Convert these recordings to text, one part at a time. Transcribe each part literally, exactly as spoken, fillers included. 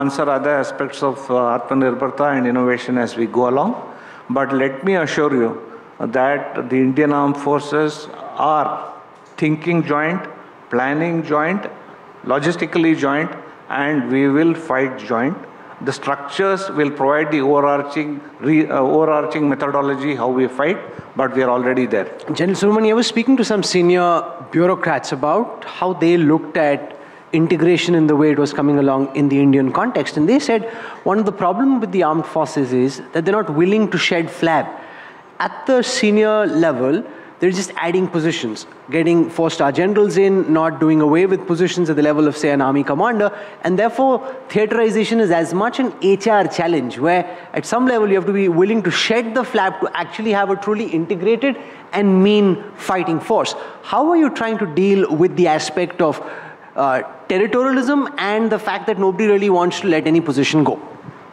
answer other aspects of uh, Atmanirbharta and innovation as we go along. But let me assure you that the Indian Armed Forces are thinking joint, planning joint, logistically joint, and we will fight joint. The structures will provide the overarching, re, uh, overarching methodology how we fight, but we are already there. General Subramanian, I was speaking to some senior bureaucrats about how they looked at integration in the way it was coming along in the Indian context. And they said one of the problems with the armed forces is that they're not willing to shed flab. At the senior level, they're just adding positions, getting four-star generals in, not doing away with positions at the level of, say, an army commander. And therefore, theaterization is as much an H R challenge, where at some level you have to be willing to shed the flap to actually have a truly integrated and mean fighting force. How are you trying to deal with the aspect of uh, territorialism and the fact that nobody really wants to let any position go?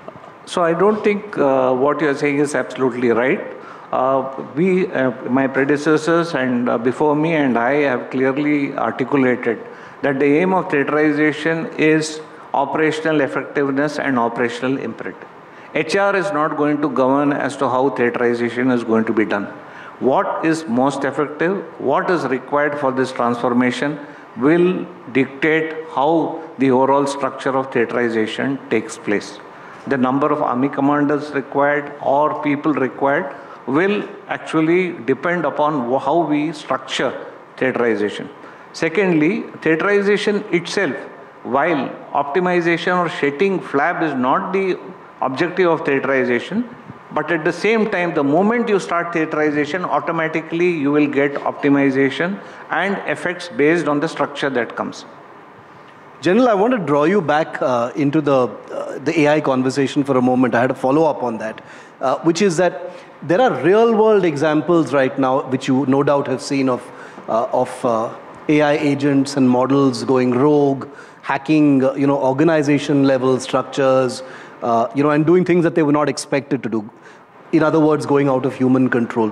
So I don't think uh, what you're saying is absolutely right. Uh, we, uh, my predecessors and uh, before me and I have clearly articulated that the aim of theaterization is operational effectiveness and operational imperative. H R is not going to govern as to how theaterization is going to be done. What is most effective, what is required for this transformation will dictate how the overall structure of theaterization takes place. The number of army commanders required or people required will actually depend upon how we structure theaterization. Secondly, theaterization itself, while optimization or shedding flab is not the objective of theaterization, but at the same time, the moment you start theaterization, automatically you will get optimization and effects based on the structure that comes. General, I want to draw you back uh, into the, uh, the A I conversation for a moment. I had a follow-up on that, uh, which is that there are real-world examples right now, which you no doubt have seen, of, uh, of uh, A I agents and models going rogue, hacking, uh, you know, organization-level structures, uh, you know, and doing things that they were not expected to do. In other words, going out of human control.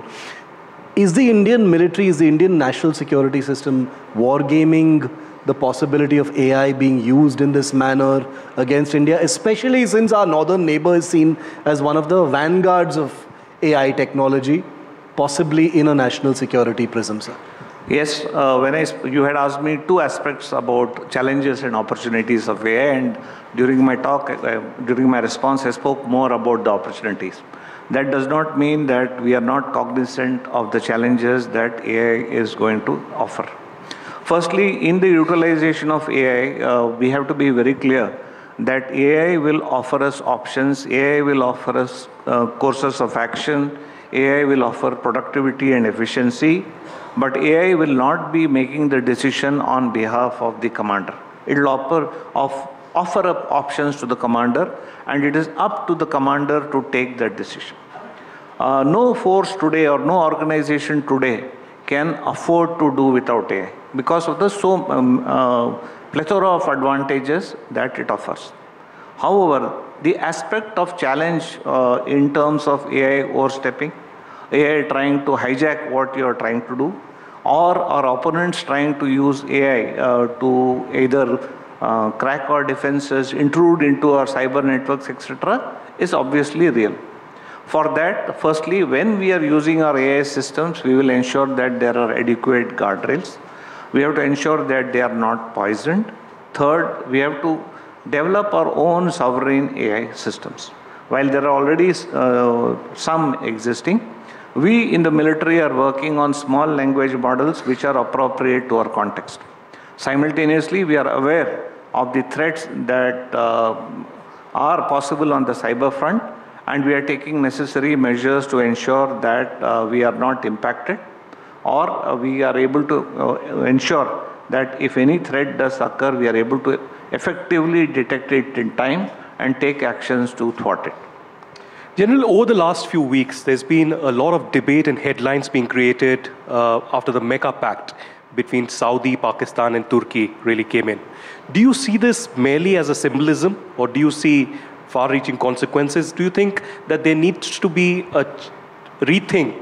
Is the Indian military, is the Indian national security system wargaming the possibility of A I being used in this manner against India, especially since our northern neighbor is seen as one of the vanguards of A I technology, possibly in a national security prism, sir? Yes, uh, when I you had asked me two aspects about challenges and opportunities of A I, and during my talk, uh, during my response, I spoke more about the opportunities. That does not mean that we are not cognizant of the challenges that A I is going to offer. Firstly, in the utilization of A I, uh, we have to be very clear that A I will offer us options, A I will offer us uh, courses of action, A I will offer productivity and efficiency, but A I will not be making the decision on behalf of the commander. It will offer, of, offer up options to the commander, and it is up to the commander to take that decision. Uh, no force today or no organization today can afford to do without A I because of the so um, uh, plethora of advantages that it offers. However, the aspect of challenge uh, in terms of A I overstepping, A I trying to hijack what you are trying to do, or our opponents trying to use A I uh, to either uh, crack our defenses, intrude into our cyber networks, et cetera, is obviously real. For that, firstly, when we are using our A I systems, we will ensure that there are adequate guardrails. We have to ensure that they are not poisoned. Third, we have to develop our own sovereign A I systems. While there are already uh, some existing, we in the military are working on small language models which are appropriate to our context. Simultaneously, we are aware of the threats that uh, are possible on the cyber front, and we are taking necessary measures to ensure that uh, we are not impacted, or uh, we are able to uh, ensure that if any threat does occur, we are able to effectively detect it in time and take actions to thwart it. General, over the last few weeks, there's been a lot of debate and headlines being created uh, after the Mecca Pact between Saudi, Pakistan, and Turkey really came in. Do you see this merely as a symbolism, or do you see far-reaching consequences? Do you think that there needs to be a rethink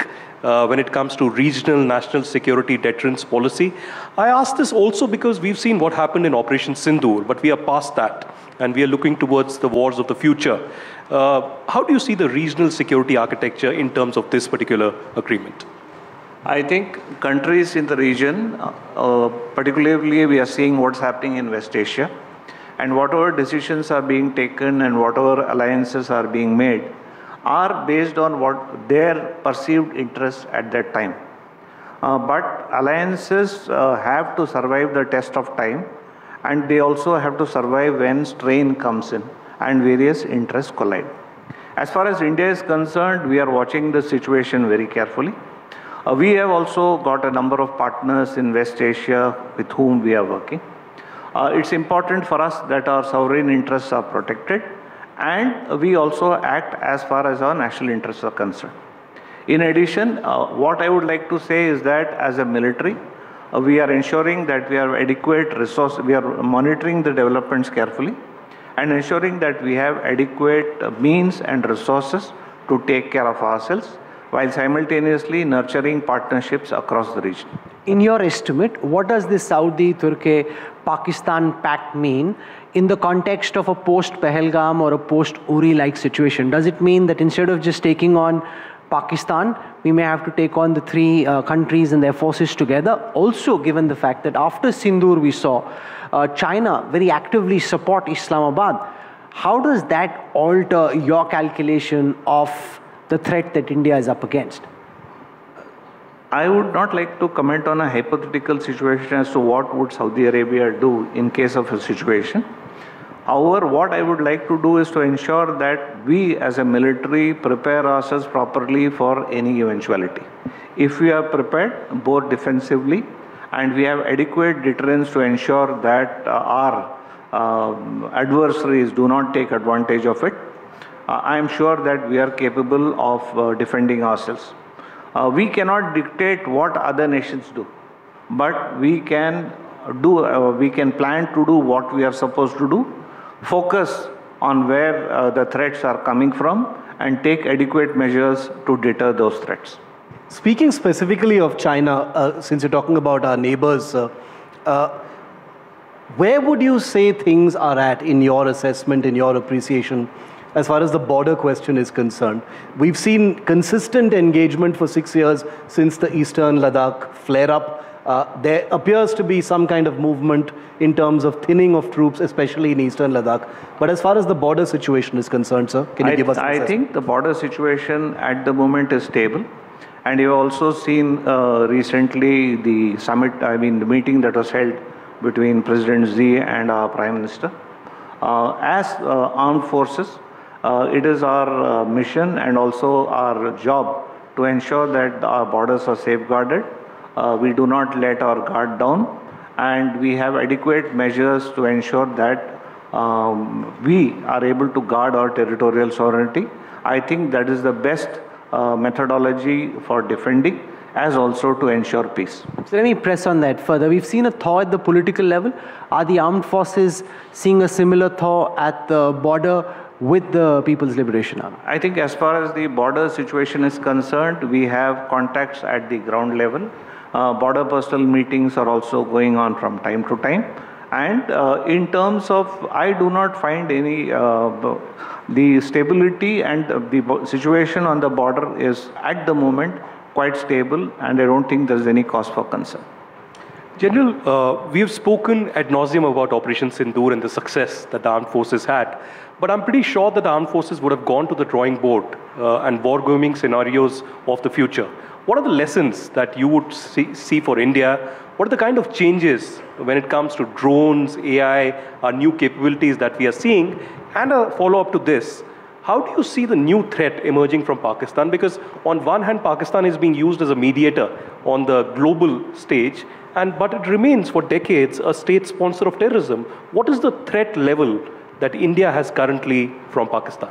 uh, when it comes to regional national security deterrence policy. I ask this also because we've seen what happened in Operation Sindoor, but we are past that, and we are looking towards the wars of the future. Uh, how do you see the regional security architecture in terms of this particular agreement? I think countries in the region, uh, uh, particularly we are seeing what's happening in West Asia, and whatever decisions are being taken and whatever alliances are being made are based on what their perceived interests at that time. Uh, but alliances uh, have to survive the test of time, and they also have to survive when strain comes in and various interests collide. As far as India is concerned, we are watching the situation very carefully. Uh, we have also got a number of partners in West Asia with whom we are working. Uh, it's important for us that our sovereign interests are protected, and we also act as far as our national interests are concerned. In addition, uh, what I would like to say is that as a military, uh, we are ensuring that we have adequate resource, we are monitoring the developments carefully and ensuring that we have adequate uh, means and resources to take care of ourselves, while simultaneously nurturing partnerships across the region. In your estimate, what does the Saudi-Turkey-Pakistan pact mean in the context of a post-Pahalgam or a post-Uri-like situation? Does it mean that instead of just taking on Pakistan, we may have to take on the three uh, countries and their forces together? Also, given the fact that after Sindoor we saw uh, China very actively support Islamabad, how does that alter your calculation of the threat that India is up against? I would not like to comment on a hypothetical situation as to what would Saudi Arabia do in case of a situation. However, what I would like to do is to ensure that we as a military prepare ourselves properly for any eventuality. If we are prepared both defensively and we have adequate deterrence to ensure that uh, our uh, adversaries do not take advantage of it, uh, I am sure that we are capable of uh, defending ourselves. Uh, we cannot dictate what other nations do, but we can do, uh, we can plan to do what we are supposed to do, focus on where uh, the threats are coming from, and take adequate measures to deter those threats. Speaking specifically of China, uh, since you're talking about our neighbors, uh, uh, where would you say things are at in your assessment, in your appreciation, as far as the border question is concerned? We've seen consistent engagement for six years since the Eastern Ladakh flare-up. Uh, there appears to be some kind of movement in terms of thinning of troops, especially in Eastern Ladakh. But as far as the border situation is concerned, sir, can you I, give us an I assessment? think the border situation at the moment is stable. And you've also seen uh, recently the summit, I mean the meeting that was held between President Xi and our Prime Minister. Uh, as uh, armed forces, uh, it is our uh, mission and also our job to ensure that our borders are safeguarded. Uh, we do not let our guard down, and we have adequate measures to ensure that um, we are able to guard our territorial sovereignty. I think that is the best uh, methodology for defending, as also to ensure peace. So let me press on that further. We've seen a thaw at the political level. Are the armed forces seeing a similar thaw at the border with the People's Liberation Army? I think as far as the border situation is concerned, we have contacts at the ground level. Uh, border personal meetings are also going on from time to time. And uh, in terms of, I do not find any, uh, the stability and the situation on the border is at the moment quite stable, and I don't think there's any cause for concern. General, uh, we have spoken ad nauseum about Operation Sindoor and the success that the armed forces had. But I'm pretty sure that the armed forces would have gone to the drawing board uh, and war-gaming scenarios of the future. What are the lessons that you would see, see for India? What are the kind of changes when it comes to drones, A I, our new capabilities that we are seeing? And a follow-up to this, how do you see the new threat emerging from Pakistan? Because on one hand, Pakistan is being used as a mediator on the global stage, and but it remains for decades a state sponsor of terrorism. What is the threat level that India has currently from Pakistan?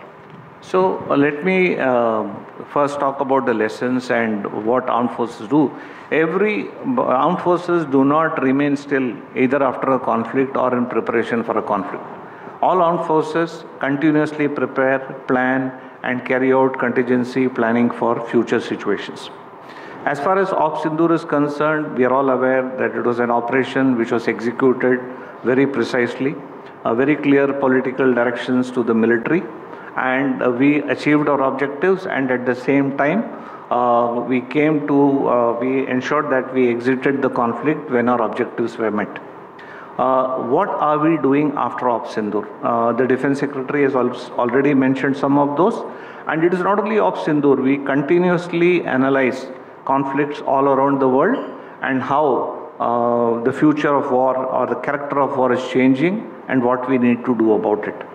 So uh, let me uh, first talk about the lessons and what armed forces do. Every armed forces do not remain still either after a conflict or in preparation for a conflict. All armed forces continuously prepare, plan, and carry out contingency planning for future situations. As far as Op Sindoor is concerned, we are all aware that it was an operation which was executed very precisely, uh, very clear political directions to the military, and uh, we achieved our objectives, and at the same time, uh, we came to, uh, we ensured that we exited the conflict when our objectives were met. Uh, what are we doing after Op Sindoor? Uh, the Defense Secretary has al already mentioned some of those. And it is not only Op Sindoor, we continuously analyze conflicts all around the world and how uh, the future of war or the character of war is changing and what we need to do about it.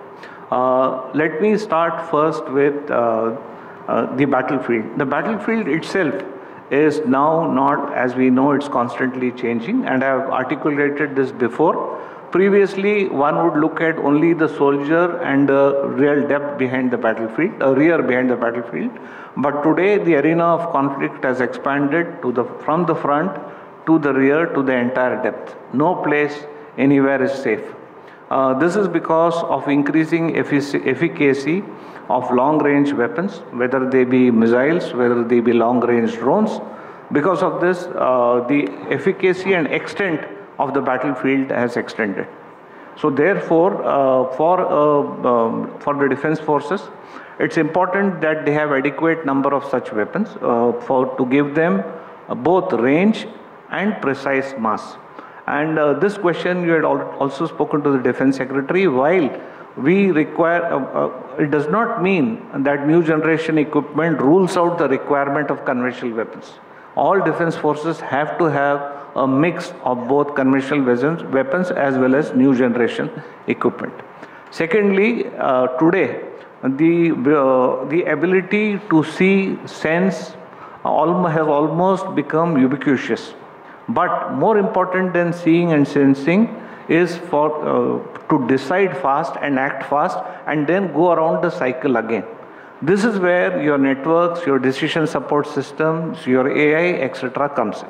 Uh, let me start first with uh, uh, the battlefield. The battlefield itself is now not, as we know, it's constantly changing, and I have articulated this before. Previously, one would look at only the soldier and the real depth behind the battlefield, a rear behind the battlefield. But today, the arena of conflict has expanded to the, from the front to the rear to the entire depth. No place anywhere is safe. Uh, this is because of increasing effic efficacy of long-range weapons, whether they be missiles, whether they be long-range drones. Because of this, uh, the efficacy and extent of the battlefield has extended. So therefore, uh, for, uh, um, for the defense forces, it's important that they have adequate number of such weapons uh, for, to give them uh, both range and precise mass. And uh, this question you had al also spoken to the Defense Secretary. While we require, uh, uh, it does not mean that new generation equipment rules out the requirement of conventional weapons. All defense forces have to have a mix of both conventional weapons as well as new generation equipment. Secondly, uh, today, the, uh, the ability to see, sense, almost, has almost become ubiquitous. But more important than seeing and sensing is for uh, to decide fast and act fast and then go around the cycle again. This is where your networks, your decision support systems, your A I, et cetera comes in.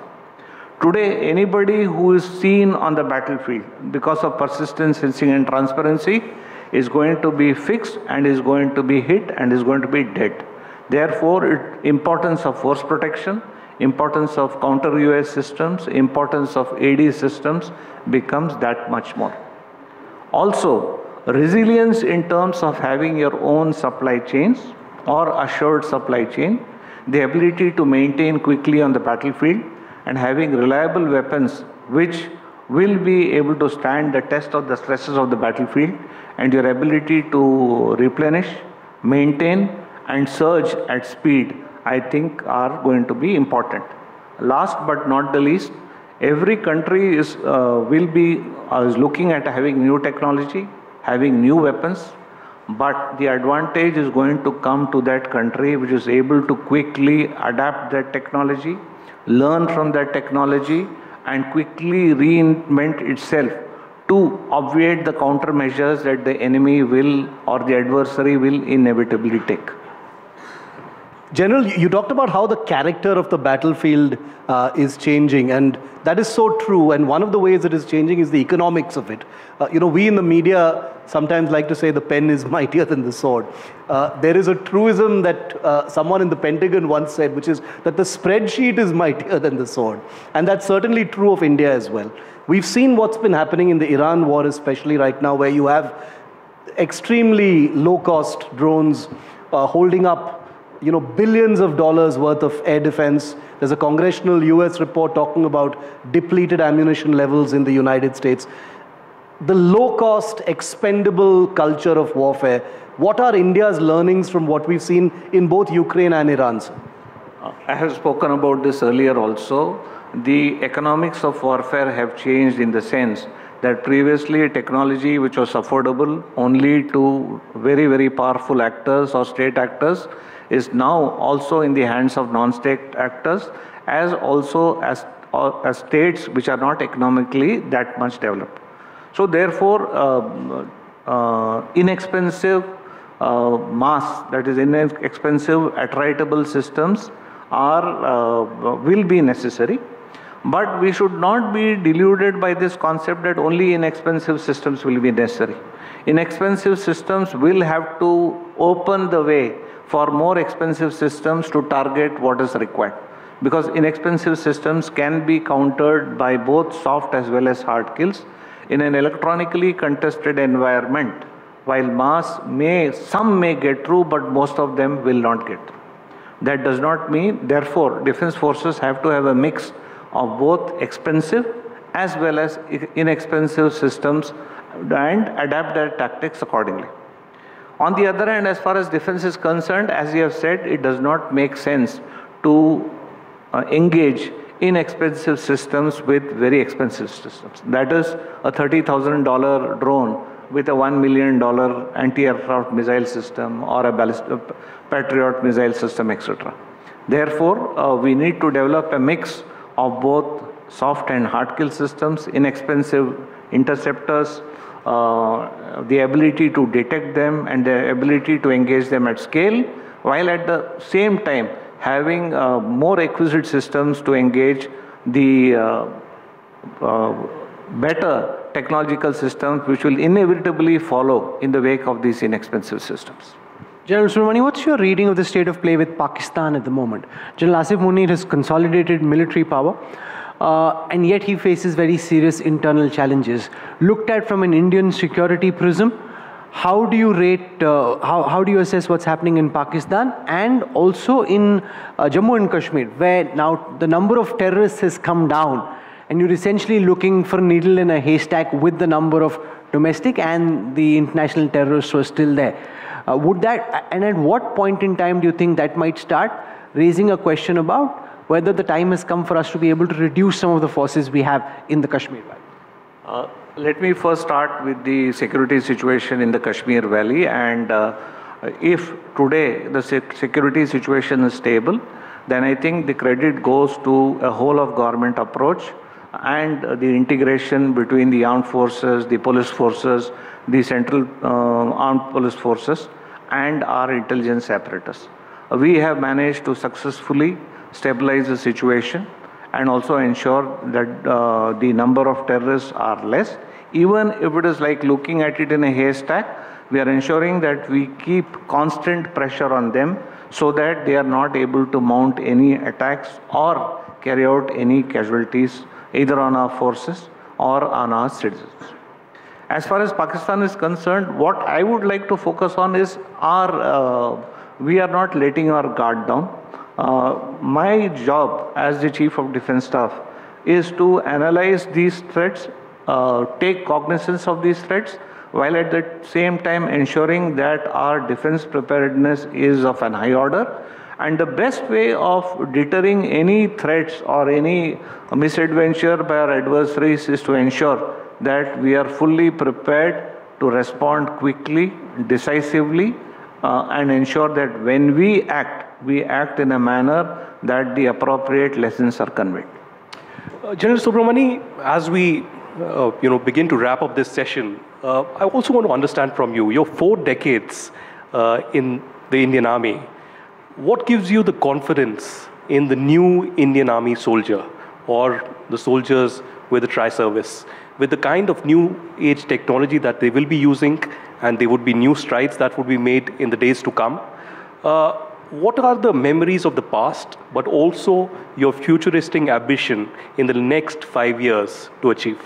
Today, anybody who is seen on the battlefield because of persistence, sensing and transparency is going to be fixed and is going to be hit and is going to be dead. Therefore, it, importance of force protection, importance of counter U A S systems, importance of A D systems becomes that much more. Also, resilience in terms of having your own supply chains or assured supply chain, the ability to maintain quickly on the battlefield and having reliable weapons which will be able to stand the test of the stresses of the battlefield, and your ability to replenish, maintain and surge at speed, I think are going to be important. Last but not the least, every country is uh, will be uh, is looking at having new technology, having new weapons, but the advantage is going to come to that country which is able to quickly adapt that technology, learn from that technology and quickly reinvent itself to obviate the countermeasures that the enemy will or the adversary will inevitably take. General, you talked about how the character of the battlefield uh, is changing, and that is so true. And one of the ways it is changing is the economics of it. Uh, you know, we in the media sometimes like to say the pen is mightier than the sword. Uh, there is a truism that uh, someone in the Pentagon once said, which is that the spreadsheet is mightier than the sword. And that's certainly true of India as well. We've seen what's been happening in the Iran war, especially right now, where you have extremely low-cost drones uh, holding up you know, billions of dollars worth of air defense. There's a congressional U S report talking about depleted ammunition levels in the United States. The low-cost, expendable culture of warfare. What are India's learnings from what we've seen in both Ukraine and Iran, sir? I have spoken about this earlier also. The economics of warfare have changed in the sense that previously technology which was affordable only to very, very powerful actors or state actors is now also in the hands of non-state actors, as also as, uh, as states which are not economically that much developed. So therefore, uh, uh, inexpensive uh, mass, that is inexpensive attritable systems are, uh, will be necessary. But we should not be deluded by this concept that only inexpensive systems will be necessary. Inexpensive systems will have to open the way for more expensive systems to target what is required. because inexpensive systems can be countered by both soft as well as hard kills in an electronically contested environment, while mass may, some may get through, but most of them will not get through. That does not mean, therefore, defense forces have to have a mix of both expensive as well as inexpensive systems and adapt their tactics accordingly. On the other hand, as far as defense is concerned, as you have said, it does not make sense to uh, engage inexpensive systems with very expensive systems. That is a thirty thousand dollar drone with a one million dollar anti-aircraft missile system or a ballistic Patriot missile system, et cetera. Therefore, uh, we need to develop a mix of both soft and hard kill systems, inexpensive interceptors, uh, the ability to detect them and the ability to engage them at scale, while at the same time having uh, more exquisite systems to engage the uh, uh, better technological systems which will inevitably follow in the wake of these inexpensive systems. General Subramani, what's your reading of the state of play with Pakistan at the moment? General Asif Munir has consolidated military power, uh, and yet he faces very serious internal challenges. Looked at from an Indian security prism, how do you rate, uh, how, how do you assess what's happening in Pakistan and also in uh, Jammu and Kashmir, where now the number of terrorists has come down and you're essentially looking for a needle in a haystack with the number of domestic and the international terrorists who are still there. Uh, would that, and at what point in time do you think that might start raising a question about whether the time has come for us to be able to reduce some of the forces we have in the Kashmir Valley? Uh, let me first start with the security situation in the Kashmir Valley, and uh, if today the sec security situation is stable, then I think the credit goes to a whole of government approach and uh, the integration between the armed forces, the police forces, the central uh, armed police forces and our intelligence apparatus. Uh, we have managed to successfully stabilize the situation and also ensure that uh, the number of terrorists are less. Even if it is like looking at it in a haystack, we are ensuring that we keep constant pressure on them so that they are not able to mount any attacks or carry out any casualties either on our forces or on our citizens. As far as Pakistan is concerned, what I would like to focus on is our, uh, we are not letting our guard down. Uh, my job as the Chief of Defense Staff is to analyze these threats, uh, take cognizance of these threats, while at the same time ensuring that our defense preparedness is of an high order. And the best way of deterring any threats or any misadventure by our adversaries is to ensure that we are fully prepared to respond quickly, decisively, uh, and ensure that when we act, we act in a manner that the appropriate lessons are conveyed. Uh, General Subramani, as we uh, you know, begin to wrap up this session, uh, I also want to understand from you, your four decades uh, in the Indian Army, what gives you the confidence in the new Indian Army soldier or the soldiers with the tri-service, with the kind of new age technology that they will be using, and there would be new strides that would be made in the days to come? Uh, what are the memories of the past, but also your futuristic ambition in the next five years to achieve?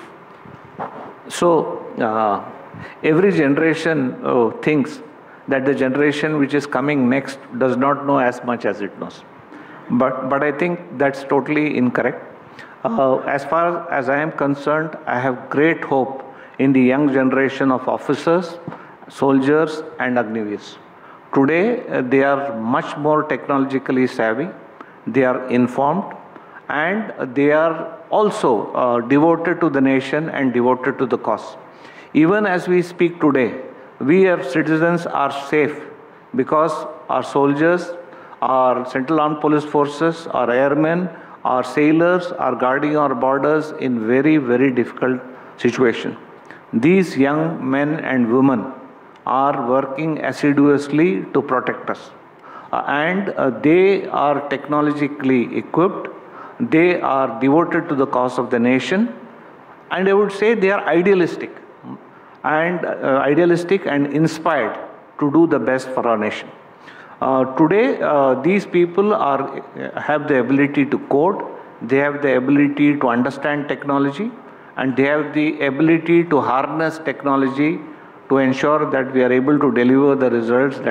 So, uh, every generation uh, thinks that the generation which is coming next does not know as much as it knows. But, but I think that's totally incorrect. Uh, as far as I am concerned, I have great hope in the young generation of officers, soldiers and Agniveers. Today, uh, they are much more technologically savvy, they are informed, and they are also uh, devoted to the nation and devoted to the cause. Even as we speak today, we as citizens are safe because our soldiers, our Central Armed Police Forces, our airmen, our sailors are guarding our borders in very, very difficult situation. These young men and women are working assiduously to protect us. Uh, and uh, they are technologically equipped, they are devoted to the cause of the nation, and I would say they are idealistic. and uh, idealistic and inspired to do the best for our nation. Uh, today, uh, these people are, have the ability to code, they have the ability to understand technology, and they have the ability to harness technology to ensure that we are able to deliver the results that